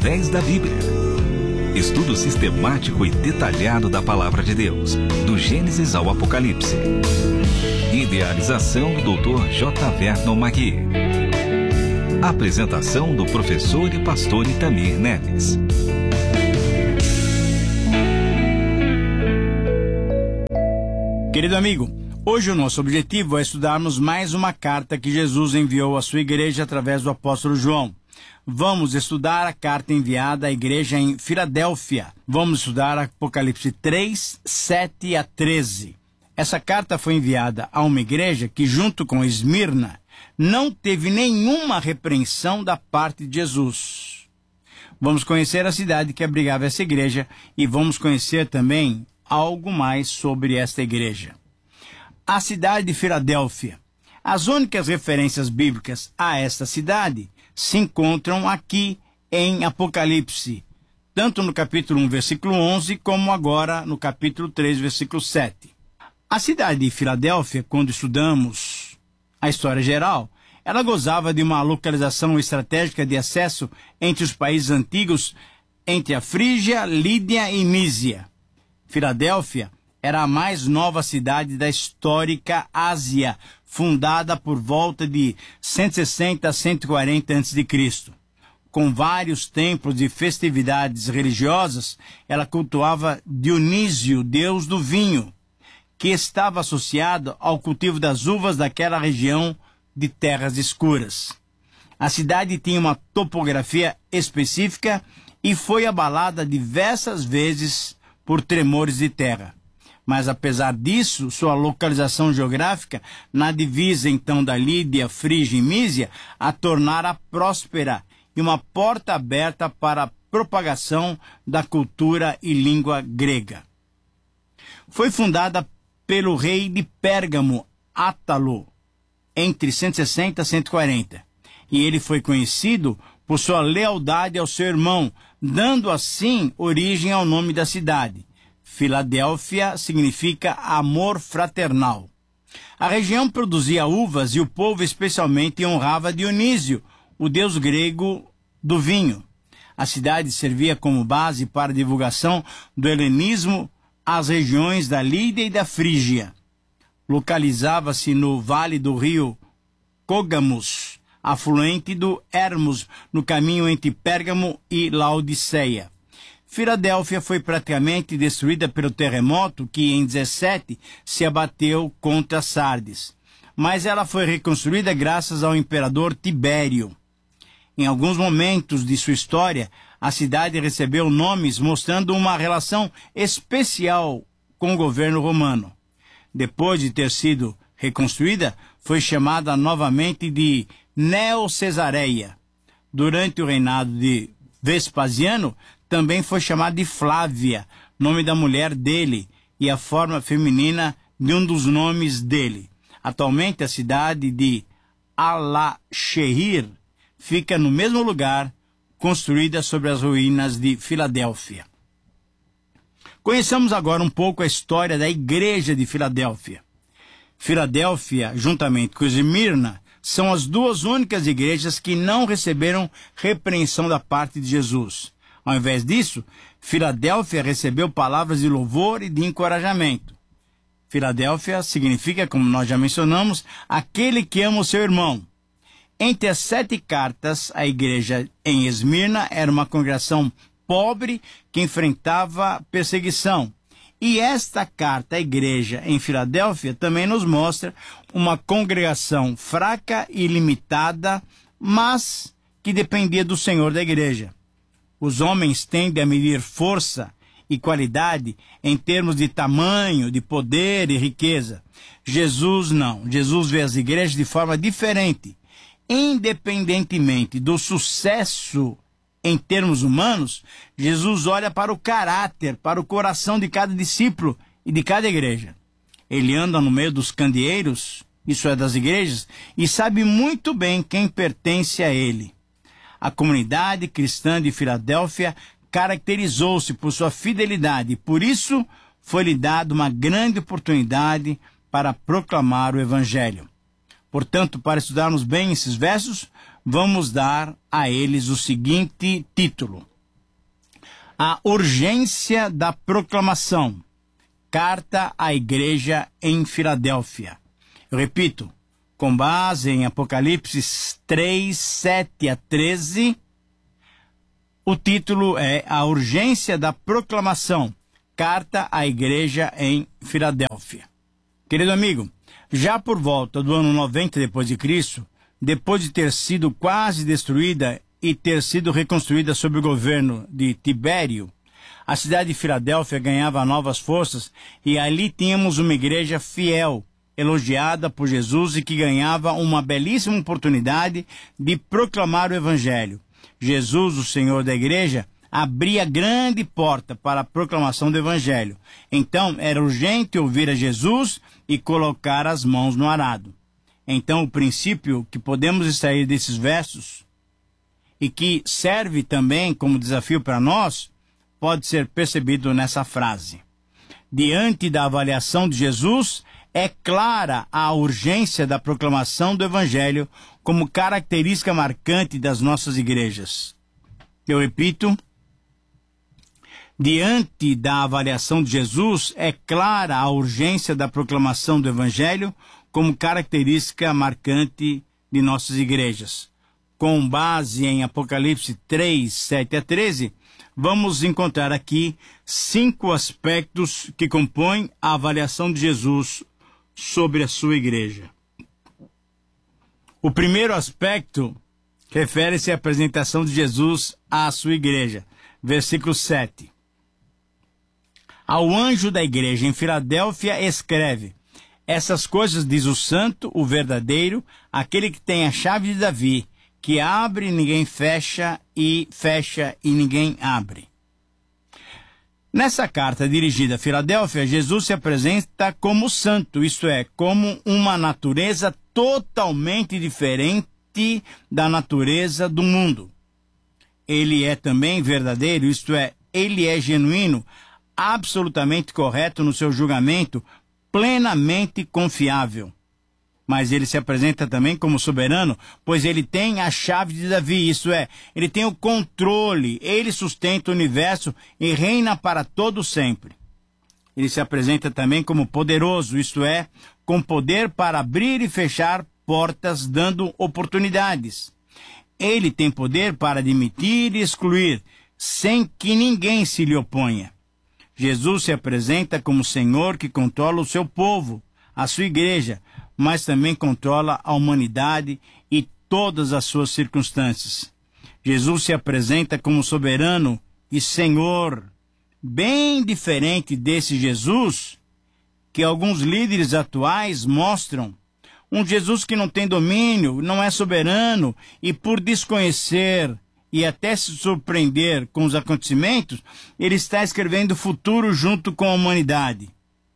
através da Bíblia. Estudo sistemático e detalhado da Palavra de Deus, do Gênesis ao Apocalipse. Idealização do Dr. J. Vernon Magui. Apresentação do professor e pastor Itamir Neves. Querido amigo, hoje o nosso objetivo é estudarmos mais uma carta que Jesus enviou à sua igreja através do apóstolo João. Vamos estudar a carta enviada à igreja em Filadélfia. Vamos estudar Apocalipse 3, 7 a 13. Essa carta foi enviada a uma igreja que, junto com Esmirna, não teve nenhuma repreensão da parte de Jesus. Vamos conhecer a cidade que abrigava essa igreja e vamos conhecer também algo mais sobre esta igreja. A cidade de Filadélfia. As únicas referências bíblicas a esta cidade se encontram aqui em Apocalipse, tanto no capítulo 1, versículo 11, como agora no capítulo 3, versículo 7. A cidade de Filadélfia, quando estudamos a história geral, ela gozava de uma localização estratégica de acesso entre os países antigos, entre a Frígia, Lídia e Mísia. Filadélfia era a mais nova cidade da histórica Ásia, fundada por volta de 160 a 140 a.C. Com vários templos e festividades religiosas, ela cultuava Dionísio, deus do vinho, que estava associado ao cultivo das uvas daquela região de terras escuras. A cidade tinha uma topografia específica e foi abalada diversas vezes por tremores de terra. Mas, apesar disso, sua localização geográfica, na divisa então da Lídia, Frígia e Mísia, a tornara próspera e uma porta aberta para a propagação da cultura e língua grega. Foi fundada pelo rei de Pérgamo, Átalo, entre 160 a 140, e ele foi conhecido por sua lealdade ao seu irmão, dando assim origem ao nome da cidade. Filadélfia significa amor fraternal. A região produzia uvas e o povo especialmente honrava Dionísio, o deus grego do vinho. A cidade servia como base para a divulgação do helenismo às regiões da Lídia e da Frígia. Localizava-se no vale do rio Cógamos, afluente do Hermos, no caminho entre Pérgamo e Laodiceia. Filadélfia foi praticamente destruída pelo terremoto que, em 17, se abateu contra Sardes. Mas ela foi reconstruída graças ao imperador Tibério. Em alguns momentos de sua história, a cidade recebeu nomes mostrando uma relação especial com o governo romano. Depois de ter sido reconstruída, foi chamada novamente de Neo-Cesareia. Durante o reinado de Vespasiano, também foi chamada de Flávia, nome da mulher dele, e a forma feminina de um dos nomes dele. Atualmente, a cidade de Al-Shehir fica no mesmo lugar, construída sobre as ruínas de Filadélfia. Conheçamos agora um pouco a história da igreja de Filadélfia. Filadélfia, juntamente com Esmirna, são as duas únicas igrejas que não receberam repreensão da parte de Jesus. Ao invés disso, Filadélfia recebeu palavras de louvor e de encorajamento. Filadélfia significa, como nós já mencionamos, aquele que ama o seu irmão. Entre as 7 cartas, a igreja em Esmirna era uma congregação pobre que enfrentava perseguição. E esta carta à igreja em Filadélfia também nos mostra uma congregação fraca e limitada, mas que dependia do Senhor da igreja. Os homens tendem a medir força e qualidade em termos de tamanho, de poder e riqueza. Jesus não. Jesus vê as igrejas de forma diferente. Independentemente do sucesso em termos humanos, Jesus olha para o caráter, para o coração de cada discípulo e de cada igreja. Ele anda no meio dos candeeiros, isso é, das igrejas, e sabe muito bem quem pertence a ele. A comunidade cristã de Filadélfia caracterizou-se por sua fidelidade e, por isso, foi-lhe dada uma grande oportunidade para proclamar o Evangelho. Portanto, para estudarmos bem esses versos, vamos dar a eles o seguinte título: A urgência da proclamação. Carta à igreja em Filadélfia. Eu repito, com base em Apocalipse 3, 7 a 13, o título é A Urgência da Proclamação. Carta à igreja em Filadélfia. Querido amigo, já por volta do ano 90 depois de Cristo, depois de ter sido quase destruída e ter sido reconstruída sob o governo de Tibério, a cidade de Filadélfia ganhava novas forças e ali tínhamos uma igreja fiel, elogiada por Jesus e que ganhava uma belíssima oportunidade de proclamar o Evangelho. Jesus, o Senhor da igreja, abria grande porta para a proclamação do Evangelho. Então, era urgente ouvir a Jesus e colocar as mãos no arado. Então, o princípio que podemos extrair desses versos e que serve também como desafio para nós, pode ser percebido nessa frase. Diante da avaliação de Jesus, é clara a urgência da proclamação do Evangelho como característica marcante das nossas igrejas. Eu repito, diante da avaliação de Jesus, é clara a urgência da proclamação do Evangelho como característica marcante de nossas igrejas. Com base em Apocalipse 3, 7 a 13, vamos encontrar aqui 5 aspectos que compõem a avaliação de Jesus sobre a sua igreja. O primeiro aspecto refere-se à apresentação de Jesus à sua igreja. Versículo 7. Ao anjo da igreja em Filadélfia escreve: essas coisas diz o santo, o verdadeiro, aquele que tem a chave de Davi, que abre e ninguém fecha, e fecha e ninguém abre. Nessa carta dirigida a Filadélfia, Jesus se apresenta como santo, isto é, como uma natureza totalmente diferente da natureza do mundo. Ele é também verdadeiro, isto é, ele é genuíno, absolutamente correto no seu julgamento, plenamente confiável. Mas ele se apresenta também como soberano, pois ele tem a chave de Davi, isso é, ele tem o controle, ele sustenta o universo e reina para todo sempre. Ele se apresenta também como poderoso, isto é, com poder para abrir e fechar portas, dando oportunidades. Ele tem poder para admitir e excluir, sem que ninguém se lhe oponha. Jesus se apresenta como Senhor que controla o seu povo, a sua igreja, mas também controla a humanidade e todas as suas circunstâncias. Jesus se apresenta como soberano e Senhor, bem diferente desse Jesus que alguns líderes atuais mostram. Um Jesus que não tem domínio, não é soberano e por desconhecer e até se surpreender com os acontecimentos, ele está escrevendo o futuro junto com a humanidade.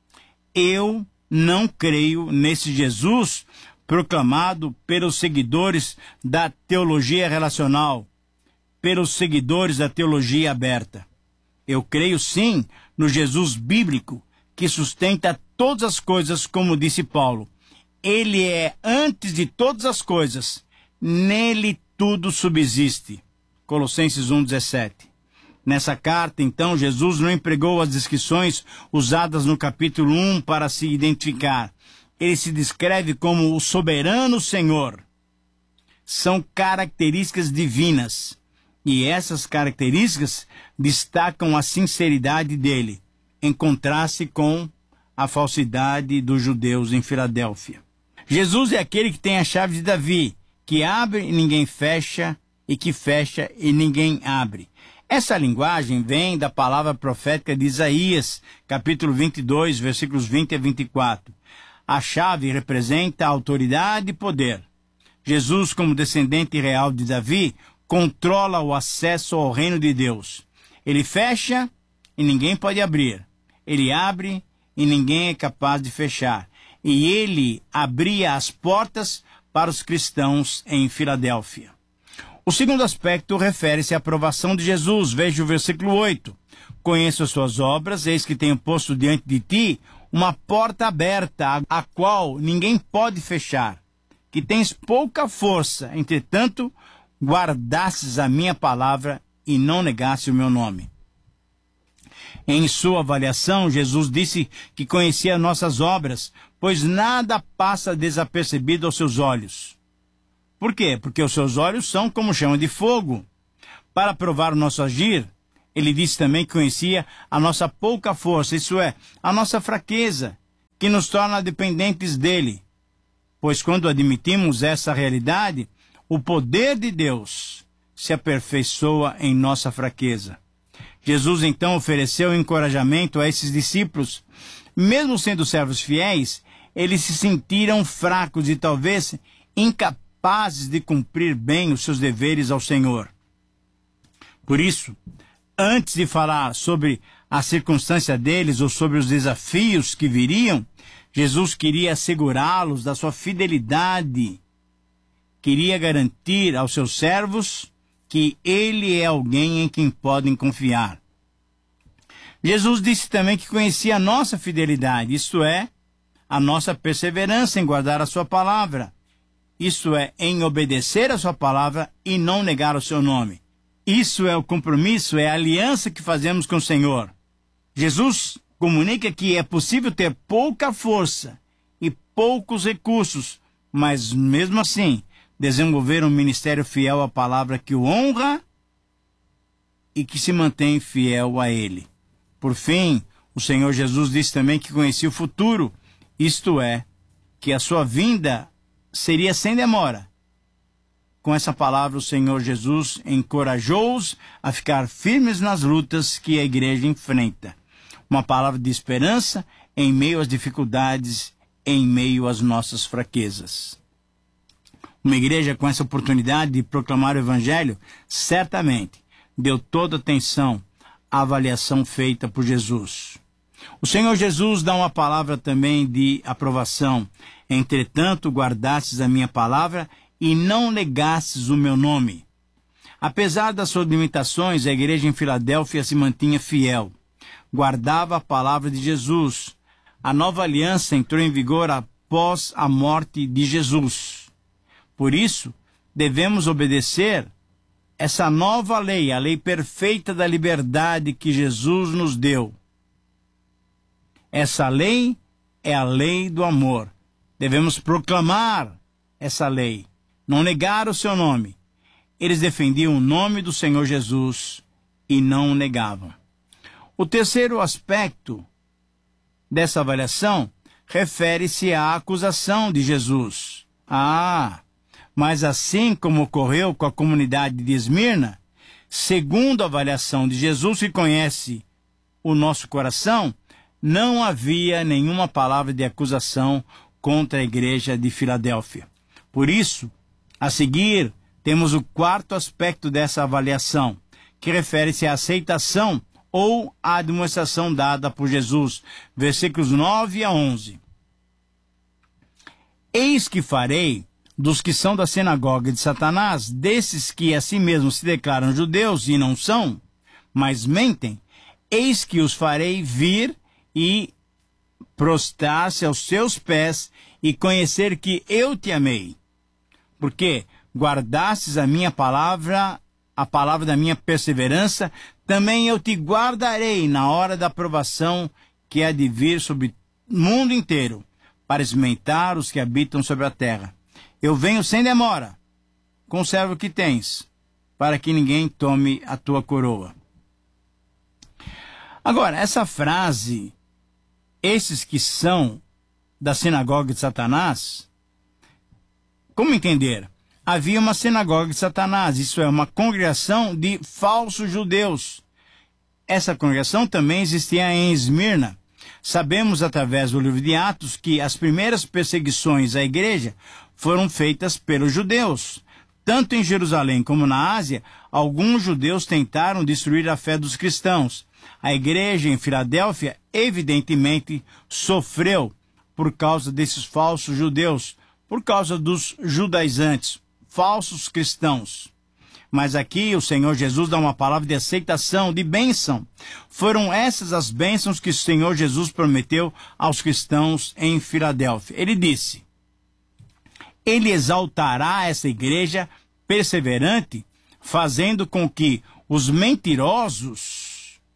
Eu não creio nesse Jesus proclamado pelos seguidores da teologia relacional, pelos seguidores da teologia aberta. Eu creio sim no Jesus bíblico que sustenta todas as coisas, como disse Paulo. Ele é antes de todas as coisas, nele tudo subsiste. Colossenses 1,17. Nessa carta, então, Jesus não empregou as descrições usadas no capítulo 1 para se identificar. Ele se descreve como o soberano Senhor. São características divinas. E essas características destacam a sinceridade dele, em contraste com a falsidade dos judeus em Filadélfia. Jesus é aquele que tem a chave de Davi, que abre e ninguém fecha, e que fecha e ninguém abre. Essa linguagem vem da palavra profética de Isaías, capítulo 22, versículos 20 a 24. A chave representa a autoridade e poder. Jesus, como descendente real de Davi, controla o acesso ao reino de Deus. Ele fecha e ninguém pode abrir. Ele abre e ninguém é capaz de fechar. E ele abria as portas para os cristãos em Filadélfia. O segundo aspecto refere-se à aprovação de Jesus. Veja o versículo 8. Conheço as suas obras, eis que tenho posto diante de ti uma porta aberta, a qual ninguém pode fechar. Que tens pouca força, entretanto, guardastes a minha palavra e não negaste o meu nome. Em sua avaliação, Jesus disse que conhecia nossas obras, pois nada passa desapercebido aos seus olhos. Por quê? Porque os seus olhos são como chama de fogo. Para provar o nosso agir, ele disse também que conhecia a nossa pouca força, isso é, a nossa fraqueza, que nos torna dependentes dele. Pois quando admitimos essa realidade, o poder de Deus se aperfeiçoa em nossa fraqueza. Jesus então ofereceu encorajamento a esses discípulos. Mesmo sendo servos fiéis, eles se sentiram fracos e talvez incapazes de cumprir bem os seus deveres ao Senhor. Por isso, antes de falar sobre a circunstância deles ou sobre os desafios que viriam, Jesus queria assegurá-los da sua fidelidade. Queria garantir aos seus servos que ele é alguém em quem podem confiar. Jesus disse também que conhecia a nossa fidelidade, isto é, a nossa perseverança em guardar a sua palavra, isto é, em obedecer a sua palavra e não negar o seu nome. Isso é o compromisso, é a aliança que fazemos com o Senhor. Jesus comunica que é possível ter pouca força e poucos recursos, mas mesmo assim desenvolver um ministério fiel à palavra que o honra e que se mantém fiel a ele. Por fim, o Senhor Jesus disse também que conhecia o futuro, isto é, que a sua vinda seria sem demora. Com essa palavra, o Senhor Jesus encorajou-os a ficar firmes nas lutas que a igreja enfrenta. Uma palavra de esperança em meio às dificuldades, em meio às nossas fraquezas. Uma igreja com essa oportunidade de proclamar o Evangelho, certamente deu toda atenção à avaliação feita por Jesus. O Senhor Jesus dá uma palavra também de aprovação. Entretanto, guardastes a minha palavra e não negastes o meu nome. Apesar das suas limitações, a igreja em Filadélfia se mantinha fiel. Guardava a palavra de Jesus. A nova aliança entrou em vigor após a morte de Jesus. Por isso, devemos obedecer essa nova lei, a lei perfeita da liberdade que Jesus nos deu. Essa lei é a lei do amor. Devemos proclamar essa lei, não negar o seu nome. Eles defendiam o nome do Senhor Jesus e não o negavam. O terceiro aspecto dessa avaliação refere-se à acusação de Jesus. Mas assim como ocorreu com a comunidade de Esmirna, segundo a avaliação de Jesus que conhece o nosso coração, não havia nenhuma palavra de acusação contra a igreja de Filadélfia. Por isso, a seguir, temos o quarto aspecto dessa avaliação, que refere-se à aceitação ou à demonstração dada por Jesus, versículos 9 a 11. Eis que farei dos que são da sinagoga de Satanás, desses que a si mesmos se declaram judeus e não são, mas mentem, eis que os farei vir e prostrar-se aos seus pés e conhecer que eu te amei. Porque guardastes a minha palavra, a palavra da minha perseverança, também eu te guardarei na hora da provação que há de vir sobre o mundo inteiro, para esmentar os que habitam sobre a terra. Eu venho sem demora, conserva o que tens, para que ninguém tome a tua coroa. Agora, essa frase, esses que são da sinagoga de Satanás, como entender? Havia uma sinagoga de Satanás, isso é, uma congregação de falsos judeus. Essa congregação também existia em Esmirna. Sabemos através do livro de Atos que as primeiras perseguições à igreja foram feitas pelos judeus. Tanto em Jerusalém como na Ásia, alguns judeus tentaram destruir a fé dos cristãos. A igreja em Filadélfia, evidentemente, sofreu por causa desses falsos judeus, por causa dos judaizantes, falsos cristãos. Mas aqui o Senhor Jesus dá uma palavra de aceitação, de bênção. Foram essas as bênçãos que o Senhor Jesus prometeu aos cristãos em Filadélfia. Ele disse: Ele exaltará essa igreja perseverante, fazendo com que os mentirosos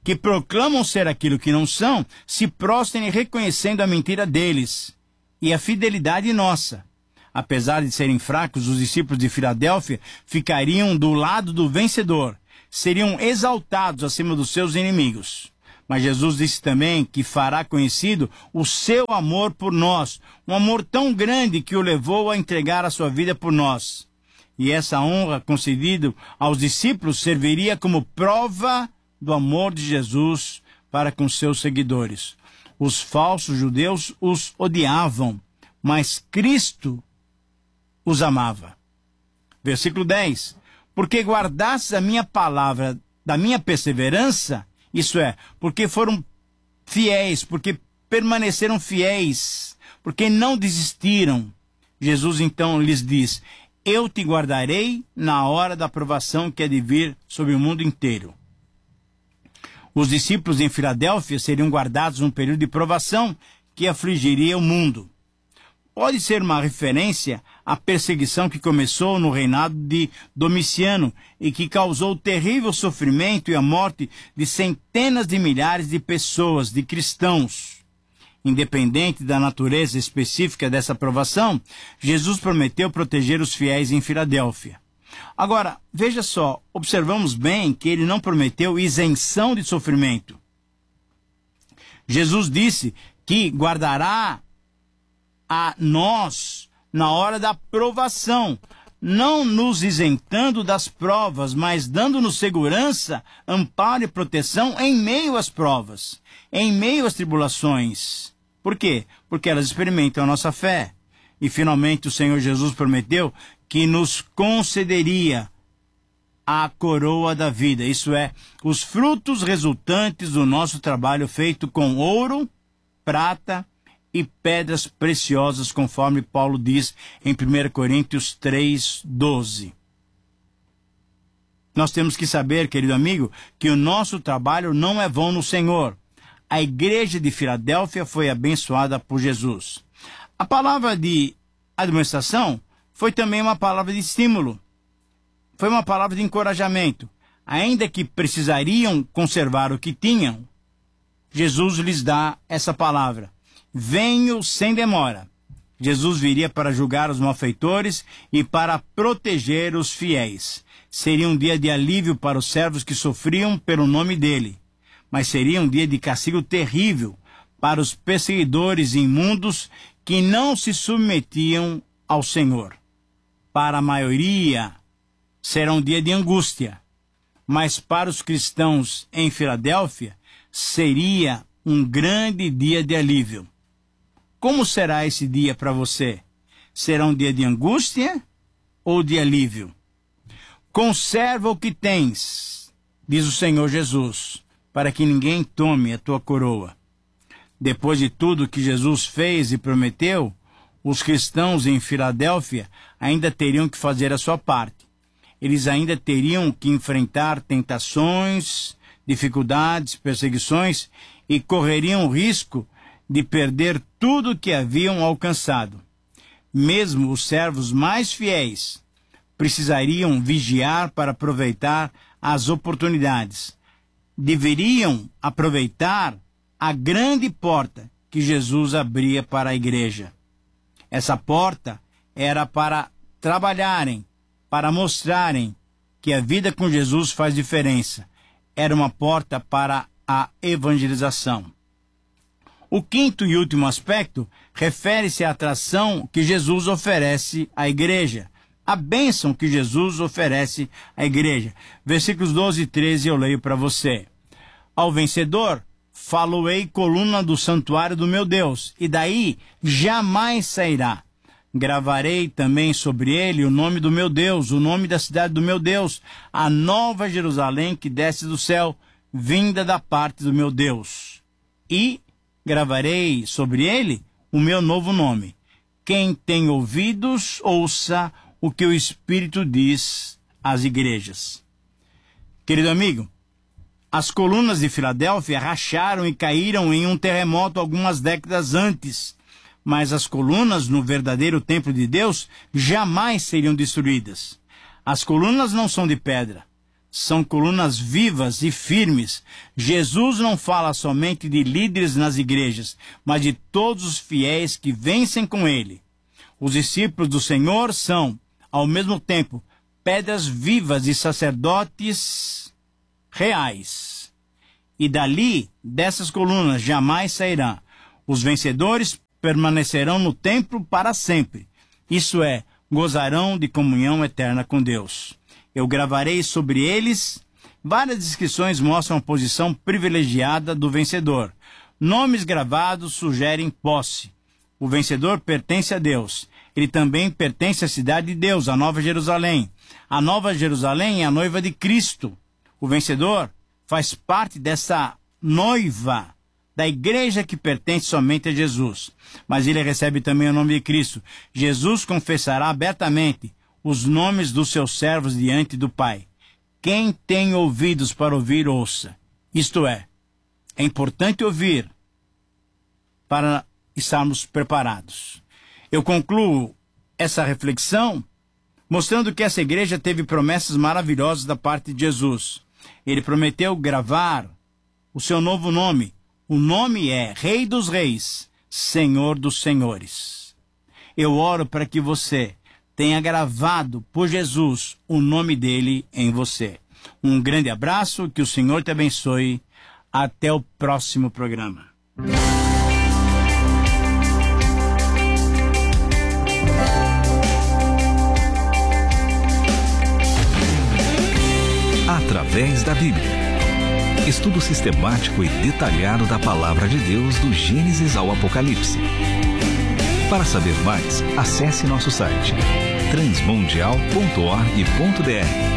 que proclamam ser aquilo que não são, se prostrem reconhecendo a mentira deles e a fidelidade nossa. Apesar de serem fracos, os discípulos de Filadélfia ficariam do lado do vencedor, seriam exaltados acima dos seus inimigos. Mas Jesus disse também que fará conhecido o seu amor por nós, um amor tão grande que o levou a entregar a sua vida por nós. E essa honra concedida aos discípulos serviria como prova do amor de Jesus para com seus seguidores. Os falsos judeus os odiavam, mas Cristo os amava. Versículo 10. Porque guardastes a minha palavra da minha perseverança, isso é, porque foram fiéis, porque permaneceram fiéis, porque não desistiram. Jesus então lhes diz: eu te guardarei na hora da provação que é de vir sobre o mundo inteiro. Os discípulos em Filadélfia seriam guardados num período de provação que afligiria o mundo. Pode ser uma referência à perseguição que começou no reinado de Domiciano e que causou terrível sofrimento e a morte de centenas de milhares de pessoas, de cristãos. Independente da natureza específica dessa provação, Jesus prometeu proteger os fiéis em Filadélfia. Agora, veja só, observamos bem que ele não prometeu isenção de sofrimento. Jesus disse que guardará a nós na hora da provação, não nos isentando das provas, mas dando-nos segurança, amparo e proteção em meio às provas, em meio às tribulações. Por quê? Porque elas experimentam a nossa fé. E finalmente o Senhor Jesus prometeu que nos concederia a coroa da vida, isso é, os frutos resultantes do nosso trabalho feito com ouro, prata e pedras preciosas, conforme Paulo diz em 1 Coríntios 3:12. Nós temos que saber, querido amigo, que o nosso trabalho não é vão no Senhor. A igreja de Filadélfia foi abençoada por Jesus. A palavra de administração foi também uma palavra de estímulo. Foi uma palavra de encorajamento. Ainda que precisariam conservar o que tinham, Jesus lhes dá essa palavra: venho sem demora. Jesus viria para julgar os malfeitores e para proteger os fiéis. Seria um dia de alívio para os servos que sofriam pelo nome dele, mas seria um dia de castigo terrível para os perseguidores imundos que não se submetiam ao Senhor. Para a maioria, será um dia de angústia, mas para os cristãos em Filadélfia, seria um grande dia de alívio. Como será esse dia para você? Será um dia de angústia ou de alívio? Conserva o que tens, diz o Senhor Jesus, para que ninguém tome a tua coroa. Depois de tudo que Jesus fez e prometeu, os cristãos em Filadélfia ainda teriam que fazer a sua parte. Eles ainda teriam que enfrentar tentações, dificuldades, perseguições e correriam o risco de perder tudo o que haviam alcançado. Mesmo os servos mais fiéis precisariam vigiar para aproveitar as oportunidades. Deveriam aproveitar a grande porta que Jesus abria para a igreja. Essa porta era para trabalharem, para mostrarem que a vida com Jesus faz diferença. Era uma porta para a evangelização. O quinto e último aspecto refere-se à atração que Jesus oferece à igreja, a bênção que Jesus oferece à igreja. Versículos 12 e 13 eu leio para você. Ao vencedor, falo-ei coluna do santuário do meu Deus, e daí jamais sairá. Gravarei também sobre ele o nome do meu Deus, o nome da cidade do meu Deus, a nova Jerusalém que desce do céu, vinda da parte do meu Deus. E gravarei sobre ele o meu novo nome. Quem tem ouvidos, ouça o que o Espírito diz às igrejas. Querido amigo, as colunas de Filadélfia racharam e caíram em um terremoto algumas décadas antes, mas as colunas no verdadeiro templo de Deus jamais seriam destruídas. As colunas não são de pedra, são colunas vivas e firmes. Jesus não fala somente de líderes nas igrejas, mas de todos os fiéis que vencem com ele. Os discípulos do Senhor são, ao mesmo tempo, pedras vivas e sacerdotes reais. E dali, dessas colunas, jamais sairão. Os vencedores permanecerão no templo para sempre. Isso é, gozarão de comunhão eterna com Deus. Eu gravarei sobre eles. Várias descrições mostram a posição privilegiada do vencedor. Nomes gravados sugerem posse. O vencedor pertence a Deus. Ele também pertence à cidade de Deus, a Nova Jerusalém. A Nova Jerusalém é a noiva de Cristo. O vencedor faz parte dessa noiva, da igreja que pertence somente a Jesus. Mas ele recebe também o nome de Cristo. Jesus confessará abertamente os nomes dos seus servos diante do Pai. Quem tem ouvidos para ouvir, ouça. Isto é importante ouvir para estarmos preparados. Eu concluo essa reflexão mostrando que essa igreja teve promessas maravilhosas da parte de Jesus. Ele prometeu gravar o seu novo nome. O nome é Rei dos Reis, Senhor dos Senhores. Eu oro para que você tenha gravado por Jesus o nome dele em você. Um grande abraço, que o Senhor te abençoe. Até o próximo programa. Através da Bíblia. Estudo sistemático e detalhado da Palavra de Deus do Gênesis ao Apocalipse. Para saber mais, acesse nosso site transmundial.org.br